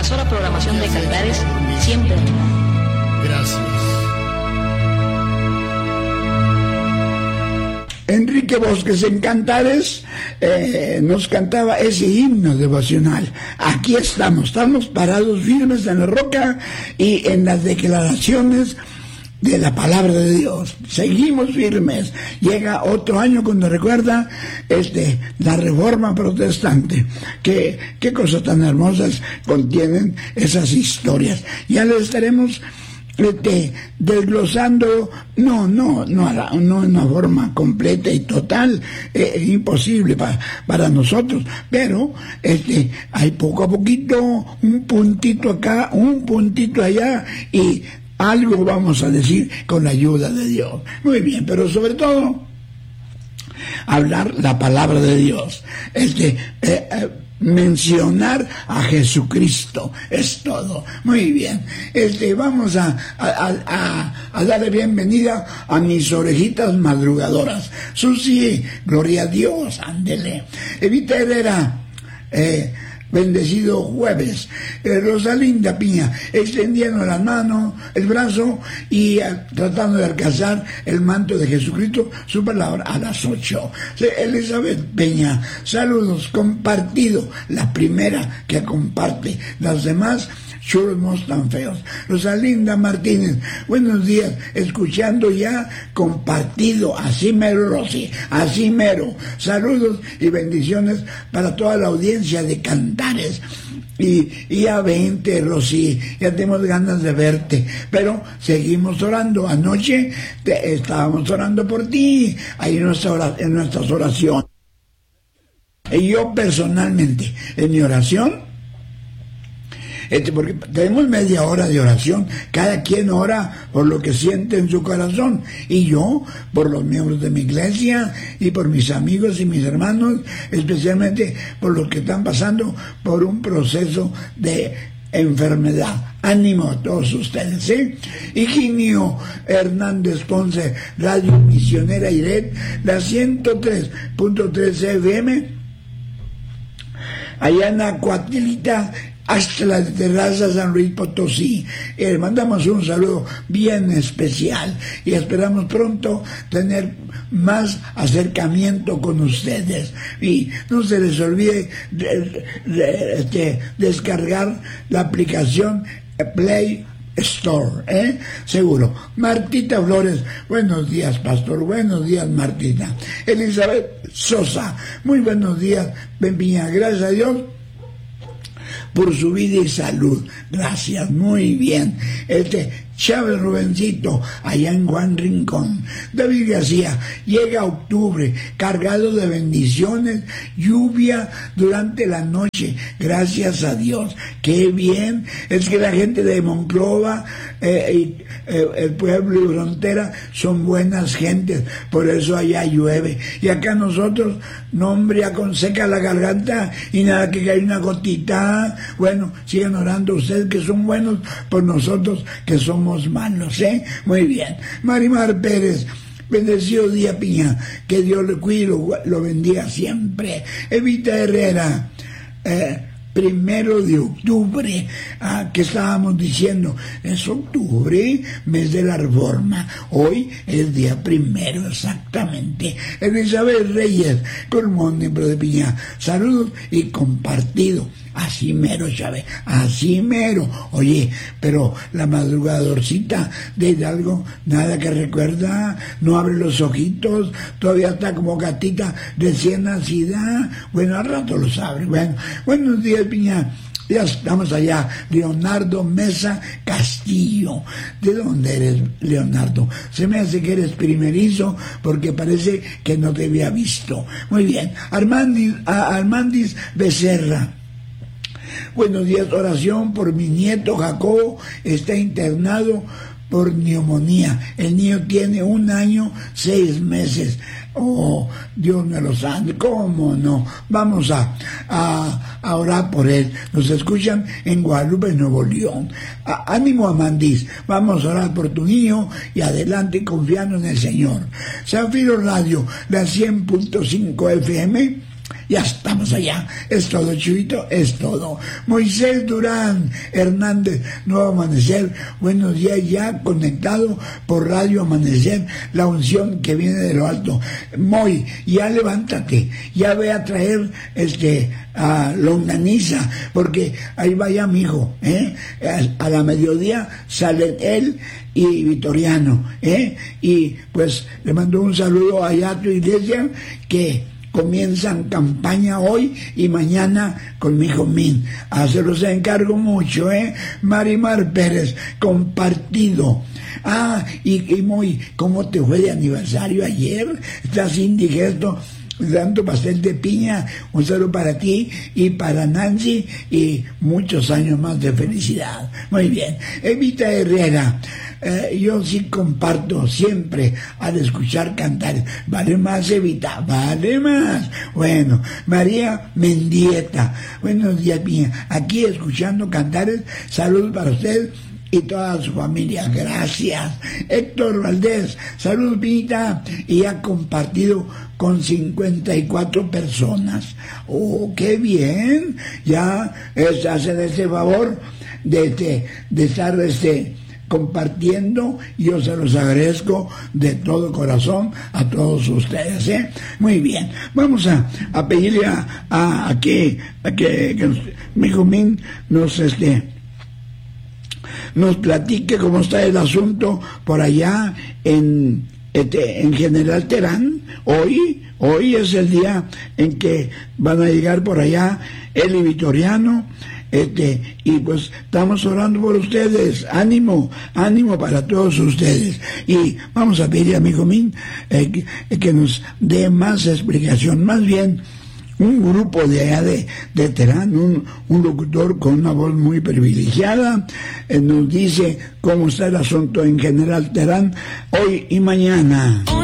Difusora Programación de Cantares, siempre. Gracias. Enrique Bosques en Cantares nos cantaba ese himno devocional. Aquí estamos parados firmes en la roca y en las declaraciones de la palabra de Dios. Seguimos firmes. Llega otro año cuando recuerda la Reforma Protestante. Qué cosas tan hermosas contienen esas historias. Ya les estaremos desglosando, no en una forma completa y total, imposible para nosotros, pero hay poco a poquito, un puntito acá, un puntito allá, y algo vamos a decir con la ayuda de Dios. Muy bien, pero sobre todo hablar la palabra de Dios, mencionar a Jesucristo, es todo. Muy bien, vamos a darle bienvenida a mis orejitas madrugadoras. Susi, gloria a Dios, ándele. Evita Herrera, bendecido jueves. Rosalinda Piña, extendiendo las manos, el brazo y tratando de alcanzar el manto de Jesucristo, su palabra a las 8. Elizabeth Peña, saludos, compartido, la primera que comparte, las demás churros tan feos. Rosalinda Martínez, buenos días, escuchando ya, compartido, así mero, Rosy, así mero. Saludos y bendiciones para toda la audiencia de Cantares. Y ya 20, Rosy, ya tenemos ganas de verte, pero seguimos orando. Anoche estábamos orando por ti, ahí en nuestras oraciones. Y yo personalmente, en mi oración, porque tenemos media hora de oración, cada quien ora por lo que siente en su corazón, y yo por los miembros de mi iglesia y por mis amigos y mis hermanos, especialmente por los que están pasando por un proceso de enfermedad. Ánimo a todos ustedes, ¿sí? Higinio Hernández Ponce, Radio Misionera Iret, la 103.3 FM, allá en Acuatilita, hasta la terraza San Luis Potosí. Mandamos un saludo bien especial y esperamos pronto tener más acercamiento con ustedes. Y no se les olvide descargar la aplicación Play Store, seguro. Martita Flores, buenos días, pastor, buenos días, Martita. Elizabeth Sosa, muy buenos días, Pempiña, gracias a Dios por su vida y salud. Gracias, muy bien. Chávez Rubencito, allá en Juan Rincón. David García, llega octubre, cargado de bendiciones, lluvia durante la noche, gracias a Dios. Qué bien, es que la gente de Monclova, el pueblo y frontera son buenas gentes, por eso allá llueve. Y acá nosotros, no hombre, ya con seca la garganta y nada que cae una gotita. Bueno, sigan orando ustedes que son buenos por nosotros que somos malos, muy bien. Marimar Pérez, bendecido día, Piña, que Dios le cuide y lo bendiga siempre. Evita Herrera, 1 de octubre, que estábamos diciendo, es octubre, mes de la Reforma, hoy es día 1, exactamente. Elizabeth Reyes, Colmón de Piña, saludos y compartido. Así mero, Chávez, así mero. Oye, pero la madrugadorcita de Hidalgo, nada que recuerda, no abre los ojitos, todavía está como gatita recién nacida. Bueno, al rato los abre. Bueno, buenos días, Piña. Ya estamos allá. Leonardo Mesa Castillo. ¿De dónde eres, Leonardo? Se me hace que eres primerizo porque parece que no te había visto. Muy bien. Armandis Becerra. Buenos días, oración por mi nieto Jacobo, está internado por neumonía. El niño tiene 1 año, 6 meses. Oh, Dios me lo santo, ¿cómo no? Vamos a orar por él. Nos escuchan en Guadalupe, Nuevo León. Ánimo, Amandis, vamos a orar por tu niño y adelante confiando en el Señor. Zafiro Radio, la 100.5 FM, Ya estamos allá. Es todo, Chuyito, es todo. Moisés Durán Hernández, Nuevo Amanecer. Buenos días, ya conectado por Radio Amanecer, la unción que viene de lo alto. Moy, ya levántate, ya ve a traer a longaniza, porque ahí vaya mi hijo, a la mediodía salen él y Vitoriano, y pues le mando un saludo allá a tu iglesia, que comienzan campaña hoy y mañana con mi hijo Min. Se los encargo mucho, Marimar Pérez, compartido. Y muy, ¿cómo te fue de aniversario ayer? ¿Estás indigesto? Dando pastel de piña. Un saludo para ti y para Nancy y muchos años más de felicidad. Muy bien. Evita Herrera, yo sí comparto siempre al escuchar cantar. Vale más, Evita, vale más. Bueno, María Mendieta, buenos días, mía. Aquí escuchando cantares. Saludos para usted y toda su familia, gracias. Héctor Valdés, salud, Pinita, y ha compartido con 54 personas. ¡Oh, qué bien! Ya hacen ese favor de estar compartiendo, y yo se los agradezco de todo corazón a todos ustedes, Muy bien, vamos a pedirle a que mi hijo Min nos platique cómo está el asunto por allá en General Terán. Hoy es el día en que van a llegar por allá él y Vitoriano, y pues estamos orando por ustedes. Ánimo para todos ustedes, y vamos a pedir a mi hijo Min que nos dé más explicación. Más bien, un grupo de allá de Terán, un locutor con una voz muy privilegiada, nos dice cómo está el asunto en General Terán hoy y mañana.